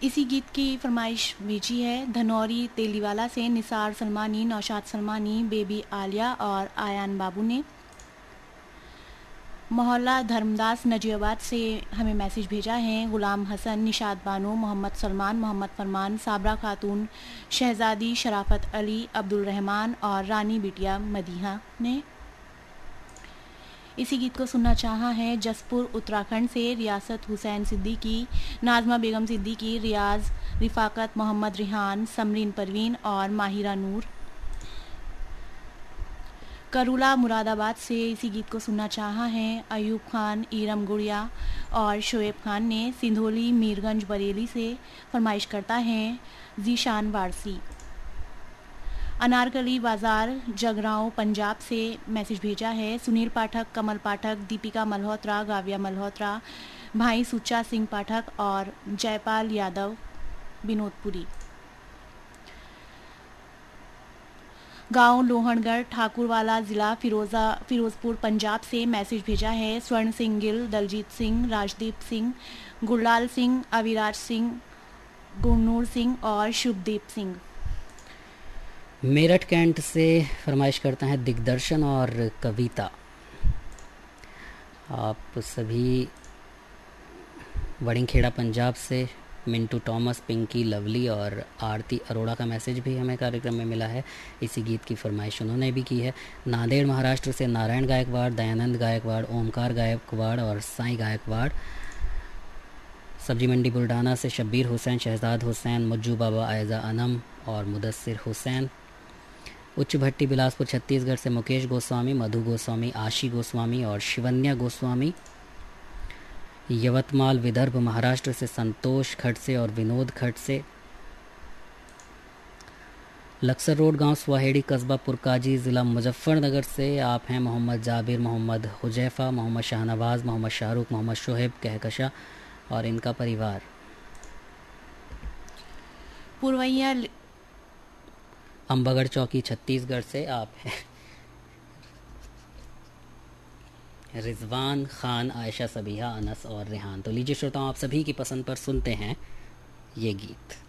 इसी गीत की फरमाइश भेजी है धनौरी तेलीवाला से निसार सलमानी, नौशाद सलमानी, बेबी आलिया और आयान बाबू ने। मोहल्ला धर्मदास नजीबाबाद से हमें मैसेज भेजा है गुलाम हसन, निशाद बानो, मोहम्मद सलमान, मोहम्मद फरमान, साबरा खातून, शहजादी शराफत अली, अब्दुल रहमान और रानी बिटिया मदीहा ने। इसी गीत को सुनना चाहा है जसपुर उत्तराखंड से रियासत हुसैन सिद्दीकी, नाजमा बेगम सिद्दीकी, रियाज, रिफाकत, मोहम्मद रिहान, समरीन परवीन और माहिरा नूर। करूला मुरादाबाद से इसी गीत को सुनना चाहा है अयूब खान, ईरम गुड़िया और शोएब खान ने। सिंधोली मीरगंज बरेली से फरमाइश करता है जीशान वारसी। अनारकली बाज़ार जगरांव पंजाब से मैसेज भेजा है सुनील पाठक, कमल पाठक, दीपिका मल्होत्रा, गाविया मल्होत्रा, भाई सुच्चा सिंह पाठक और जयपाल यादव विनोदपुरी। गांव लोहणगढ़ ठाकुरवाला ज़िला फिरोज़पुर पंजाब से मैसेज भेजा है स्वर्ण सिंह गिल, दलजीत सिंह, राजदीप सिंह, गुरलाल सिंह, अविराज सिंह, गुरनूर सिंह और शुभदीप सिंह। मेरठ कैंट से फरमाइश करते हैं दिग्दर्शन और कविता। आप सभी वड़िंगखेड़ा पंजाब से मिंटू टॉमस, पिंकी लवली और आरती अरोड़ा का मैसेज भी हमें कार्यक्रम में मिला है। इसी गीत की फरमाइश उन्होंने भी की है। नांदेड़ महाराष्ट्र से नारायण गायकवाड़, दयानंद गायकवाड़, ओमकार गायकवाड़ और साईं गायकवाड़। सब्जी मंडी बुल्ढाना से शब्बीर हुसैन, शहजाद हुसैन, मुज्जू बाबा, आयजा अनम और मुदस्सिर हुसैन। उच्च भट्टी बिलासपुर छत्तीसगढ़ से मुकेश गोस्वामी, मधु गोस्वामी, आशी गोस्वामी और शिवन्या गोस्वामी। यवतमाल विदर्भ महाराष्ट्र से संतोष खड़से और विनोद खड़से। लक्सर रोड गांव स्वाहेड़ी कस्बा पुरकाजी ज़िला मुजफ्फरनगर से आप हैं मोहम्मद जाबिर, मोहम्मद हुजैफा, मोहम्मद शाहनवाज, मोहम्मद शाहरुख, मोहम्मद शोहेब कहकशा और इनका परिवार। पुरवैया अंबागढ़ चौकी छत्तीसगढ़ से आप हैं रिजवान खान, आयशा, सबीहा, अनस और रेहान। तो लीजिए श्रोताओं, आप सभी की पसंद पर सुनते हैं ये गीत।